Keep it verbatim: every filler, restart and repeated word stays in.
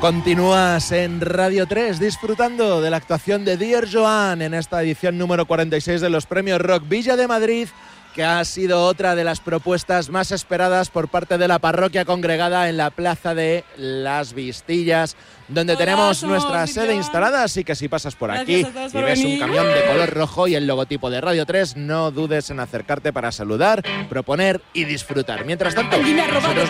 Continúas en Radio tres disfrutando de la actuación de Dear Joan en esta edición número cuarenta y seis de los Premios Rock Villa de Madrid, que ha sido otra de las propuestas más esperadas por parte de la parroquia congregada en la Plaza de las Vistillas, donde Hola, tenemos nuestra sede Joan. instalada, así que si pasas por aquí Gracias a todos y por ves un venir. camión de color rojo y el logotipo de Radio tres, no dudes en acercarte para saludar, proponer y disfrutar. Mientras tanto, Alguien me ha robado nosotros